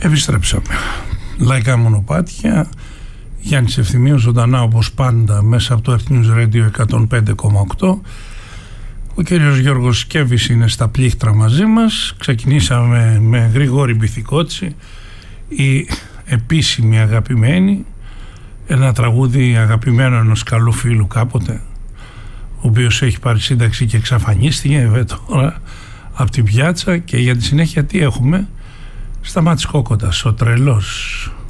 Επιστρέψαμε. Λαϊκά μονοπάτια. Γιάννης Ευθυμίου ζωντανά όπως πάντα μέσα από το Earth News Radio 105,8. Ο κύριος Γιώργος Σκέβης είναι στα πλήκτρα μαζί μας. Ξεκινήσαμε με Γρηγόρη Μπιθικότση, η επίσημη αγαπημένη, ένα τραγούδι αγαπημένο ενός καλού φίλου κάποτε, ο οποίος έχει πάρει σύνταξη και εξαφανίστηκε τώρα από την πιάτσα. Και για τη συνέχεια τι έχουμε? Σταμάτης Κόκοτας, ο τρελός.